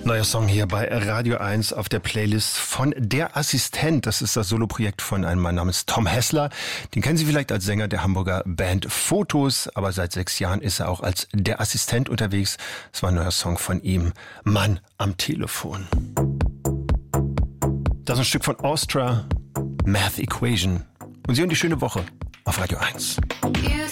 Neuer Song hier bei Radio 1 auf der Playlist von Der Assistent. Das ist das Soloprojekt von einem Mann namens Tom Hessler. Den kennen Sie vielleicht als Sänger der Hamburger Band Fotos, aber seit 6 Jahren ist er auch als Der Assistent unterwegs. Das war ein neuer Song von ihm, Mann am Telefon. Das ist ein Stück von Austra, Math Equation. Und Sie hören die schöne Woche auf Radio 1.